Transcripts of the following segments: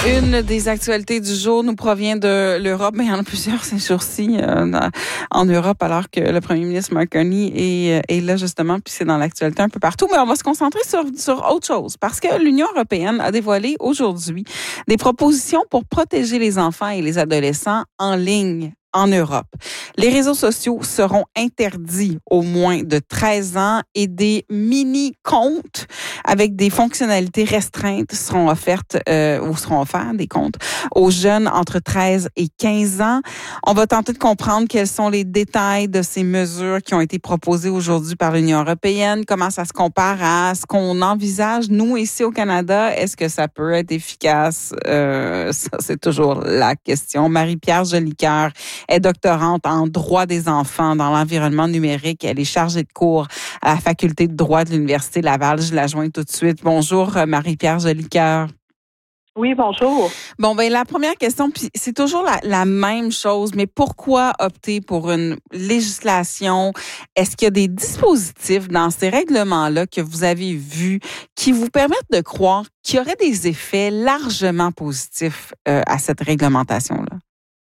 Une des actualités du jour nous provient de l'Europe, mais il y en a plusieurs ces jours-ci en Europe, alors que le premier ministre Mark Carney est là justement, puis c'est dans l'actualité un peu partout. Mais on va se concentrer sur autre chose, parce que l'Union européenne a dévoilé aujourd'hui des propositions pour protéger les enfants et les adolescents en ligne en Europe. Les réseaux sociaux seront interdits aux moins de 13 ans et des mini-comptes avec des fonctionnalités restreintes seront offertes ou seront offerts des comptes aux jeunes entre 13 et 15 ans. On va tenter de comprendre quels sont les détails de ces mesures qui ont été proposées aujourd'hui par l'Union européenne, comment ça se compare à ce qu'on envisage, nous, ici au Canada. Est-ce que ça peut être efficace? Ça, c'est toujours la question. Marie-Pierre Jolicoeur est doctorante en droit des enfants dans l'environnement numérique. Elle est chargée de cours à la faculté de droit de l'Université Laval. Je la joins tout de suite. Bonjour, Marie-Pierre Jolicoeur. Oui, bonjour. Bon, ben la première question, puis c'est toujours la même chose, mais pourquoi opter pour une législation? Est-ce qu'il y a des dispositifs dans ces règlements-là que vous avez vus qui vous permettent de croire qu'il y aurait des effets largement positifs à cette réglementation-là?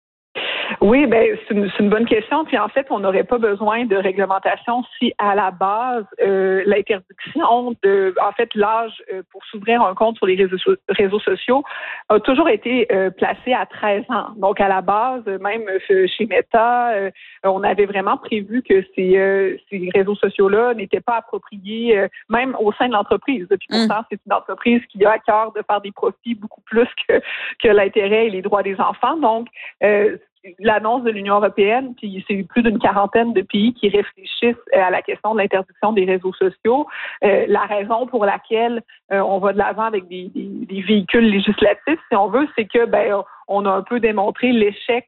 Oui, ben c'est une bonne question. Puis en fait, on n'aurait pas besoin de réglementation si à la base l'interdiction de, en fait, l'âge pour s'ouvrir un compte sur les réseaux sociaux a toujours été placé à 13 ans. Donc à la base, même chez Meta, on avait vraiment prévu que ces réseaux sociaux-là n'étaient pas appropriés, même au sein de l'entreprise. Puis pourtant, c'est une entreprise qui a à cœur de faire des profits beaucoup plus que l'intérêt et les droits des enfants. Donc l'annonce de l'Union européenne, puis c'est plus d'une quarantaine de pays qui réfléchissent à la question de l'interdiction des réseaux sociaux. La raison pour laquelle on va de l'avant avec des véhicules législatifs, si on veut, c'est que on a un peu démontré l'échec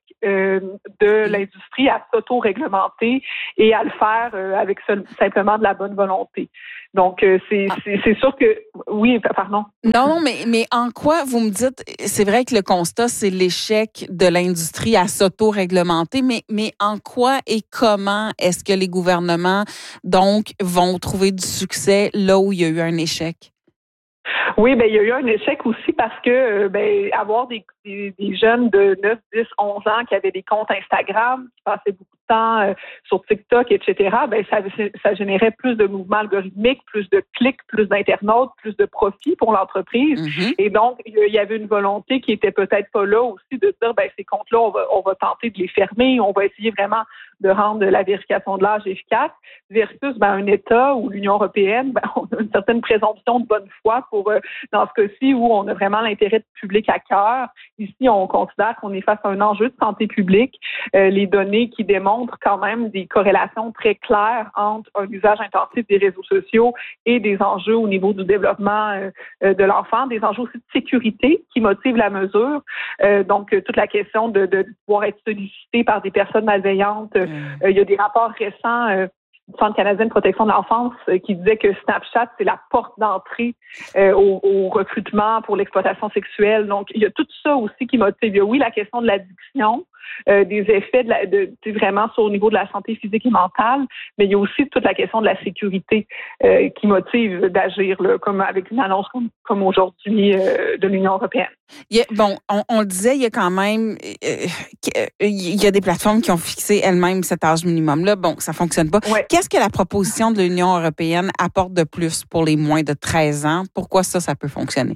de l'industrie à s'auto-réglementer et à le faire avec simplement de la bonne volonté. Donc, c'est sûr que... Oui, pardon. Non, mais en quoi vous me dites... C'est vrai que le constat, c'est l'échec de l'industrie à s'auto-réglementer, mais en quoi et comment est-ce que les gouvernements, donc, vont trouver du succès là où il y a eu un échec? Oui, il y a eu un échec aussi parce que avoir des jeunes de 9, 10, 11 ans qui avaient des comptes Instagram, qui passaient beaucoup de temps sur TikTok, etc., ça générait plus de mouvements algorithmiques, plus de clics, plus d'internautes, plus de profits pour l'entreprise. Mm-hmm. Et donc, il y avait une volonté qui était peut-être pas là aussi de dire, ces comptes-là, on va tenter de les fermer, on va essayer vraiment de rendre la vérification de l'âge efficace, versus un État ou l'Union européenne, on a une certaine présomption de bonne foi pour, dans ce cas-ci, où on a vraiment l'intérêt public à cœur. Ici, on considère qu'on est face à un enjeu de santé publique. Les données qui démontrent quand même des corrélations très claires entre un usage intensif des réseaux sociaux et des enjeux au niveau du développement de l'enfant, des enjeux aussi de sécurité qui motivent la mesure. Donc, toute la question de pouvoir être sollicité par des personnes malveillantes. Il y a des rapports récents du Centre canadien de protection de l'enfance qui disait que Snapchat, c'est la porte d'entrée au recrutement pour l'exploitation sexuelle. Donc, il y a tout ça aussi qui motive. Il y a, oui, la question de l'addiction, des effets vraiment au niveau de la santé physique et mentale, mais il y a aussi toute la question de la sécurité qui motive d'agir, là, comme avec une annonce comme aujourd'hui de l'Union européenne. On le disait, il y a quand même il y a des plateformes qui ont fixé elles-mêmes cet âge minimum-là. Bon, ça fonctionne pas. Ouais. Qu'est-ce que la proposition de l'Union européenne apporte de plus pour les moins de 13 ans? Pourquoi ça peut fonctionner?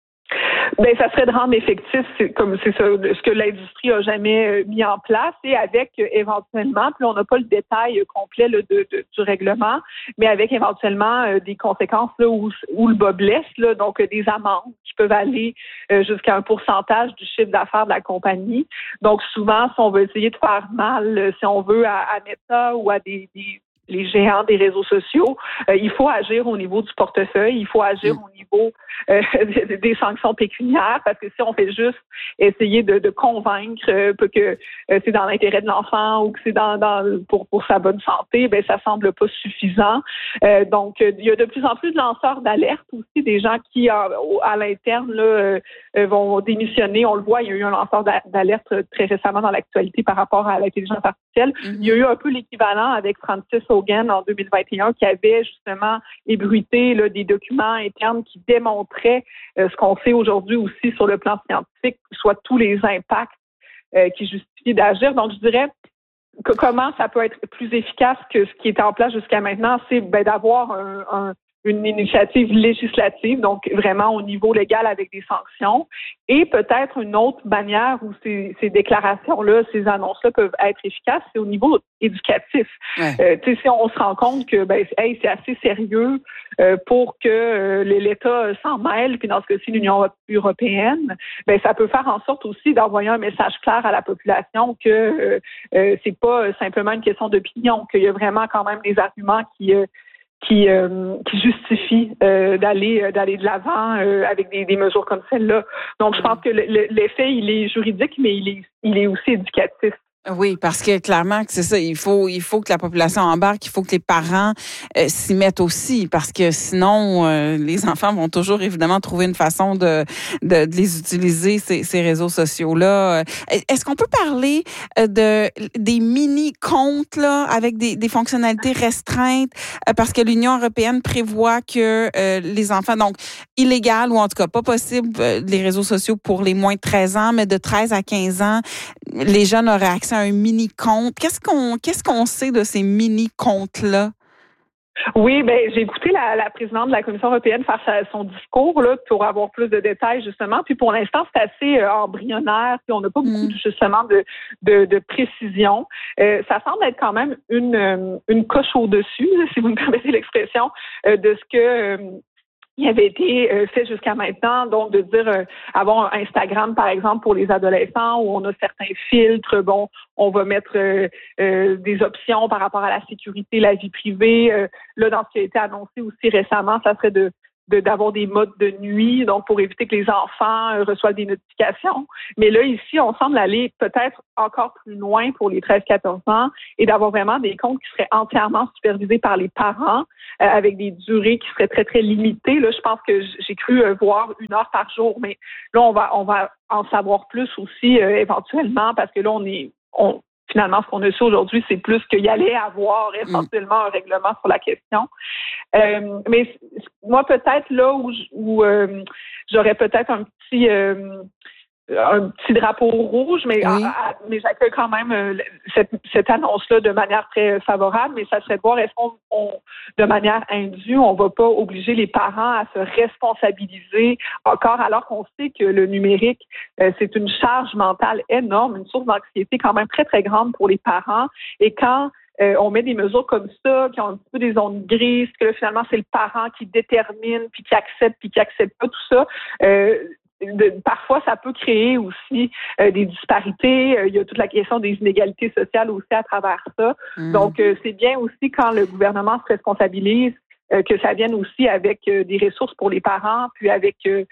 Ça serait de rendre effectif, c'est ça, ce que l'industrie a jamais mis en place, et avec éventuellement, puis on n'a pas le détail complet là, du règlement, mais avec éventuellement des conséquences là où le bas blesse, là, donc des amendes qui peuvent aller jusqu'à un pourcentage du chiffre d'affaires de la compagnie. Donc souvent, si on veut essayer de faire mal, si on veut à Meta ou à les géants des réseaux sociaux, il faut agir au niveau du portefeuille, il faut agir au niveau des sanctions pécuniaires, parce que si on fait juste essayer de convaincre que c'est dans l'intérêt de l'enfant ou que c'est pour sa bonne santé, ça semble pas suffisant. Donc, il y a de plus en plus de lanceurs d'alerte aussi, des gens qui, à l'interne, là, vont démissionner. On le voit, il y a eu un lanceur d'alerte très récemment dans l'actualité par rapport à l'intelligence artificielle. Mm-hmm. Il y a eu un peu l'équivalent avec Francis Snowden en 2021 qui avait justement ébruité là, des documents internes qui démontraient ce qu'on sait aujourd'hui aussi sur le plan scientifique, soit tous les impacts qui justifient d'agir. Donc, je dirais que comment ça peut être plus efficace que ce qui était en place jusqu'à maintenant, c'est d'avoir une initiative législative, donc vraiment au niveau légal avec des sanctions, et peut-être une autre manière où ces déclarations-là, ces annonces-là peuvent être efficaces, c'est au niveau éducatif. Ouais. Si on se rend compte que c'est assez sérieux pour que l'État s'en mêle, puis dans ce cas-ci l'Union européenne, ça peut faire en sorte aussi d'envoyer un message clair à la population que c'est pas simplement une question d'opinion, qu'il y a vraiment quand même des arguments qui justifie d'aller de l'avant avec des mesures comme celle-là. Donc, je pense que l'effet, il est juridique, mais il est aussi éducatif. Oui, parce que clairement que c'est ça, il faut que la population embarque, il faut que les parents s'y mettent aussi, parce que sinon les enfants vont toujours évidemment trouver une façon de les utiliser ces réseaux sociaux-là. Est-ce qu'on peut parler des mini comptes là avec des fonctionnalités restreintes parce que l'Union européenne prévoit que les enfants donc illégal ou en tout cas pas possible les réseaux sociaux pour les moins de 13 ans, mais de 13 à 15 ans, les jeunes auraient accès à un mini-compte. Qu'est-ce qu'on sait de ces mini-comptes-là? Oui, j'ai écouté la présidente de la Commission européenne faire son discours là pour avoir plus de détails justement. Puis pour l'instant, c'est assez embryonnaire. Puis on n'a pas beaucoup justement de précision. Ça semble être quand même une coche au-dessus, si vous me permettez l'expression, de ce que il avait été fait jusqu'à maintenant, donc de dire avoir un Instagram, par exemple, pour les adolescents, où on a certains filtres, on va mettre des options par rapport à la sécurité, la vie privée. Là, dans ce qui a été annoncé aussi récemment, ça serait d'avoir des modes de nuit, donc pour éviter que les enfants reçoivent des notifications. Mais là, ici, on semble aller peut-être encore plus loin pour les 13-14 ans et d'avoir vraiment des comptes qui seraient entièrement supervisés par les parents avec des durées qui seraient très, très limitées. Là, je pense que j'ai cru voir 1 heure par jour, mais là, on va en savoir plus aussi éventuellement parce que là, finalement, ce qu'on a su aujourd'hui, c'est plus qu'il y allait avoir essentiellement un règlement sur la question. Mais moi, peut-être là où j'aurais peut-être un petit drapeau rouge, mais j'accueille quand même cette annonce-là de manière très favorable, mais ça serait de voir est-ce qu'on de manière indue, on va pas obliger les parents à se responsabiliser encore alors qu'on sait que le numérique, c'est une charge mentale énorme, une source d'anxiété quand même très, très grande pour les parents. Et quand on met des mesures comme ça, qui ont un petit peu des zones grises, que là, finalement, c'est le parent qui détermine, puis qui accepte pas tout ça, parfois, ça peut créer aussi des disparités. Il y a toute la question des inégalités sociales aussi à travers ça. Donc, c'est bien aussi quand le gouvernement se responsabilise que ça vienne aussi avec des ressources pour les parents, puis avec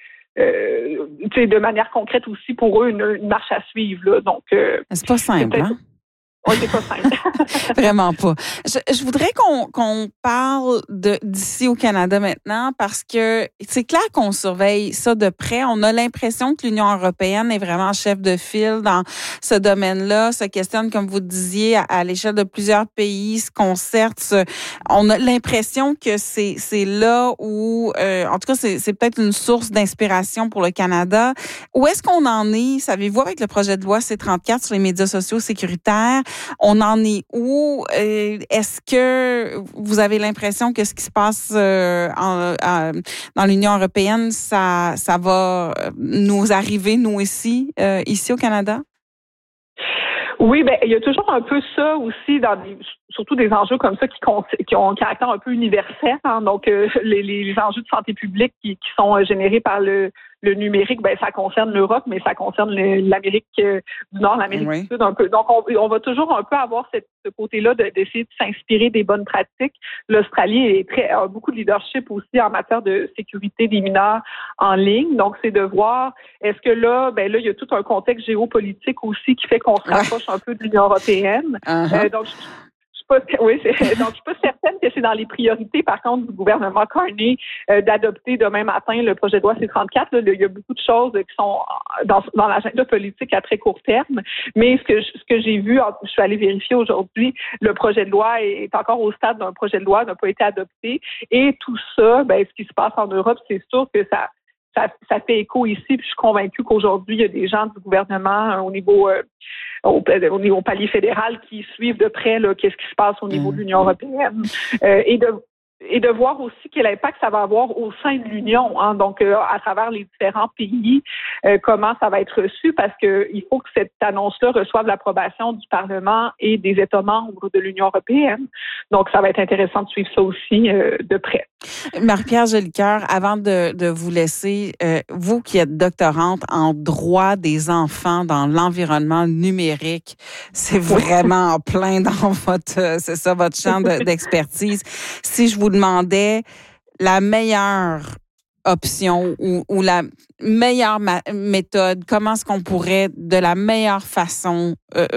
de manière concrète aussi pour eux une marche à suivre. Là. Donc, c'est pas simple, hein? Oui, c'est pas simple. Vraiment pas. Je voudrais qu'on parle d'ici au Canada maintenant parce que c'est clair qu'on surveille ça de près. On a l'impression que l'Union européenne est vraiment chef de file dans ce domaine-là, se questionne, comme vous disiez, à l'échelle de plusieurs pays, se concerte. On a l'impression que c'est là où, en tout cas, c'est peut-être une source d'inspiration pour le Canada. Où est-ce qu'on en est, savez-vous, avec le projet de loi C-34 sur les médias sociaux sécuritaires? On en est où? Est-ce que vous avez l'impression que ce qui se passe dans l'Union européenne, ça va nous arriver, nous aussi, ici au Canada? Oui, il y a toujours un peu ça aussi surtout des enjeux comme ça qui ont un caractère un peu universel. Hein, donc, les enjeux de santé publique qui sont générés par le numérique, ça concerne l'Europe, mais ça concerne l'Amérique du Nord, l'Amérique du Sud un peu. Donc, on va toujours un peu avoir ce côté-là d'essayer de s'inspirer des bonnes pratiques. L'Australie a beaucoup de leadership aussi en matière de sécurité des mineurs en ligne. Donc, c'est de voir, est-ce que là, il y a tout un contexte géopolitique aussi qui fait qu'on se rapproche un peu de l'Union européenne. Donc, je Donc, je suis pas certaine que c'est dans les priorités, par contre, du gouvernement Carney d'adopter demain matin le projet de loi C-34. Là, il y a beaucoup de choses qui sont dans l'agenda politique à très court terme. Mais ce que j'ai vu, je suis allée vérifier aujourd'hui, le projet de loi est encore au stade d'un projet de loi, n'a pas été adopté. Et tout ça, ce qui se passe en Europe, c'est sûr que ça fait écho ici, puis je suis convaincue qu'aujourd'hui, il y a des gens du gouvernement au niveau palier fédéral qui suivent de près qu'est-ce qui se passe au niveau de l'Union européenne et de voir aussi quel impact ça va avoir au sein de l'Union, hein, donc à travers les différents pays, comment ça va être reçu, parce que il faut que cette annonce-là reçoive l'approbation du Parlement et des États membres de l'Union européenne. Donc, ça va être intéressant de suivre ça aussi de près. Marie-Pierre Jolicoeur, avant de vous laisser, vous qui êtes doctorante en droit des enfants dans l'environnement numérique, c'est vraiment en plein dans votre champ d'expertise. Si je vous demandais la meilleure option ou la meilleure méthode, comment est-ce qu'on pourrait de la meilleure façon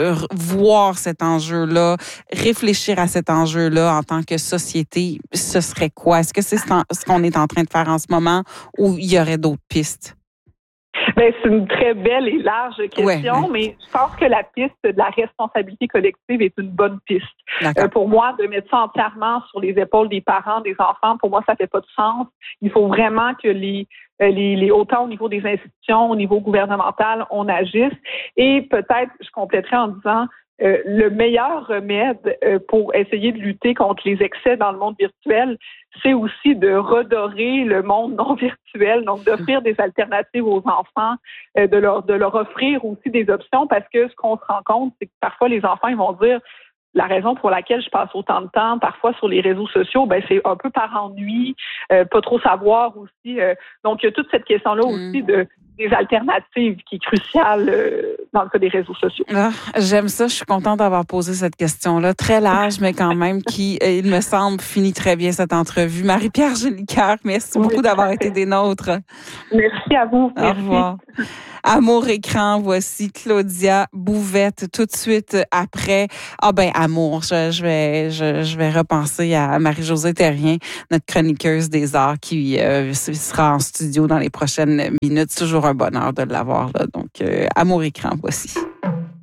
voir cet enjeu-là, réfléchir à cet enjeu-là en tant que société, ce serait quoi? Est-ce que c'est ce qu'on est en train de faire en ce moment ou il y aurait d'autres pistes? C'est une très belle et large question, mais je pense que la piste de la responsabilité collective est une bonne piste. Pour moi, de mettre ça entièrement sur les épaules des parents, des enfants, pour moi, ça fait pas de sens. Il faut vraiment que autant au niveau des institutions, au niveau gouvernemental, on agisse. Et peut-être, je compléterai en disant, le meilleur remède pour essayer de lutter contre les excès dans le monde virtuel, c'est aussi de redorer le monde non virtuel, donc d'offrir des alternatives aux enfants, de leur offrir aussi des options, parce que ce qu'on se rend compte, c'est que parfois les enfants, ils vont dire la raison pour laquelle je passe autant de temps, parfois sur les réseaux sociaux, c'est un peu par ennui, pas trop savoir aussi. Donc, il y a toute cette question-là aussi des alternatives qui est cruciale dans le cas des réseaux sociaux. Ah, j'aime ça. Je suis contente d'avoir posé cette question-là. Très large, mais quand même qui, il me semble, finit très bien cette entrevue. Marie-Pierre Jolicoeur, merci beaucoup d'avoir été des nôtres. Merci à vous. Au revoir. Amour écran, voici Claudia Bouvette tout de suite après. Amour, je vais repenser à Marie-Josée Terrien, notre chroniqueuse des arts qui sera en studio dans les prochaines minutes. C'est toujours un bonheur de l'avoir là. Donc, Amour écran, voici.